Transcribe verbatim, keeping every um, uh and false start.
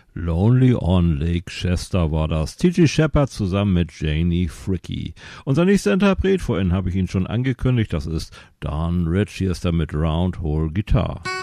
Lonely on Lake Chester war das. T G Shepard zusammen mit Janie Fricke. Unser nächster Interpret, vorhin habe ich ihn schon angekündigt, das ist Don Rich. Hier ist er mit Round Hole Guitar.